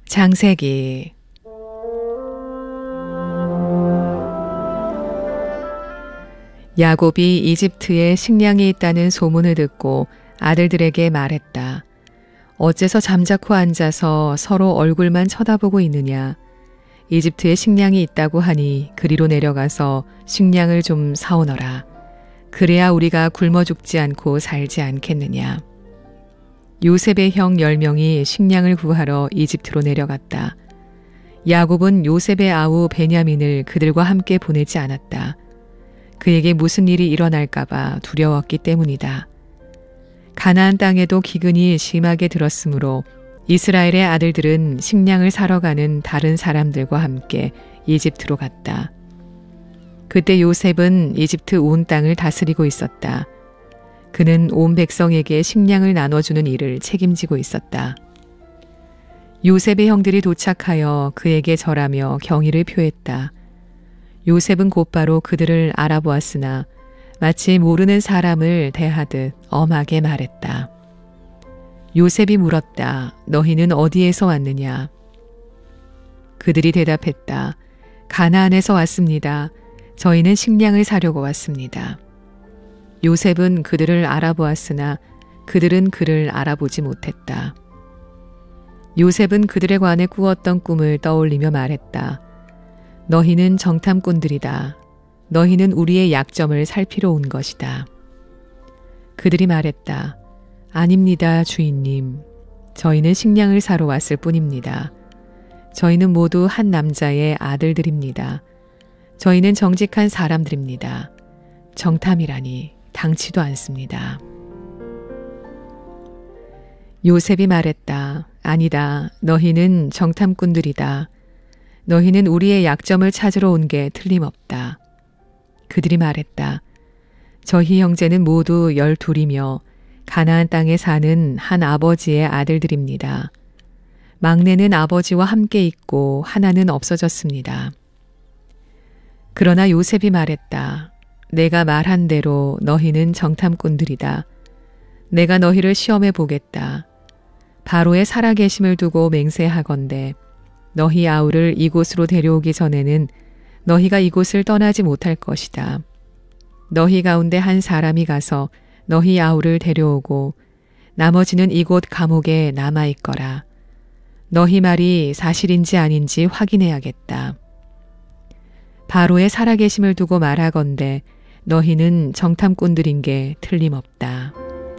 창세기. 야곱이 이집트에 식량이 있다는 소문을 듣고 아들들에게 말했다. 어째서 잠자코 앉아서 서로 얼굴만 쳐다보고 있느냐. 이집트에 식량이 있다고 하니 그리로 내려가서 식량을 좀 사오너라. 그래야 우리가 굶어 죽지 않고 살지 않겠느냐. 요셉의 형 10명이 식량을 구하러 이집트로 내려갔다. 야곱은 요셉의 아우 베냐민을 그들과 함께 보내지 않았다. 그에게 무슨 일이 일어날까봐 두려웠기 때문이다. 가나안 땅에도 기근이 심하게 들었으므로 이스라엘의 아들들은 식량을 사러 가는 다른 사람들과 함께 이집트로 갔다. 그때 요셉은 이집트 온 땅을 다스리고 있었다. 그는 온 백성에게 식량을 나눠주는 일을 책임지고 있었다. 요셉의 형들이 도착하여 그에게 절하며 경의를 표했다. 요셉은 곧바로 그들을 알아보았으나 마치 모르는 사람을 대하듯 엄하게 말했다. 요셉이 물었다. 너희는 어디에서 왔느냐? 그들이 대답했다. 가나안에서 왔습니다. 저희는 식량을 사려고 왔습니다. 요셉은 그들을 알아보았으나 그들은 그를 알아보지 못했다. 요셉은 그들에 관해 꾸었던 꿈을 떠올리며 말했다. 너희는 정탐꾼들이다. 너희는 우리의 약점을 살피러 온 것이다. 그들이 말했다. 아닙니다, 주인님. 저희는 식량을 사러 왔을 뿐입니다. 저희는 모두 한 남자의 아들들입니다. 저희는 정직한 사람들입니다. 정탐이라니 당치도 않습니다. 요셉이 말했다. 아니다. 너희는 정탐꾼들이다. 너희는 우리의 약점을 찾으러 온 게 틀림없다. 그들이 말했다. 저희 형제는 모두 12이며 가나안 땅에 사는 한 아버지의 아들들입니다. 막내는 아버지와 함께 있고 하나는 없어졌습니다. 그러나 요셉이 말했다. 내가 말한 대로 너희는 정탐꾼들이다. 내가 너희를 시험해 보겠다. 바로의 살아계심을 두고 맹세하건대 너희 아우를 이곳으로 데려오기 전에는 너희가 이곳을 떠나지 못할 것이다. 너희 가운데 한 사람이 가서 너희 아우를 데려오고 나머지는 이곳 감옥에 남아있거라. 너희 말이 사실인지 아닌지 확인해야겠다. 바로의 살아계심을 두고 말하건대 너희는 정탐꾼들인 게 틀림없다.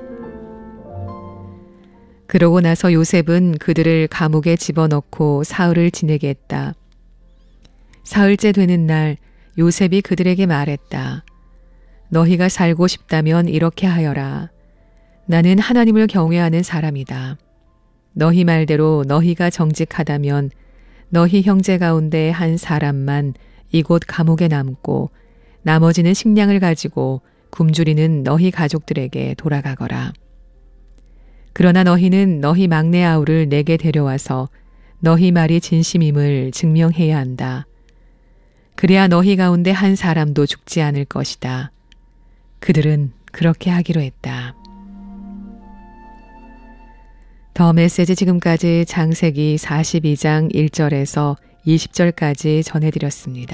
그러고 나서 요셉은 그들을 감옥에 집어넣고 사흘을 지내게 했다. 사흘째 되는 날 요셉이 그들에게 말했다. 너희가 살고 싶다면 이렇게 하여라. 나는 하나님을 경외하는 사람이다. 너희 말대로 너희가 정직하다면 너희 형제 가운데 한 사람만 이곳 감옥에 남고 나머지는 식량을 가지고 굶주리는 너희 가족들에게 돌아가거라. 그러나 너희는 너희 막내 아우를 내게 데려와서 너희 말이 진심임을 증명해야 한다. 그래야 너희 가운데 한 사람도 죽지 않을 것이다. 그들은 그렇게 하기로 했다. 더 메시지 지금까지 창세기 42장 1절에서 20절까지 전해드렸습니다.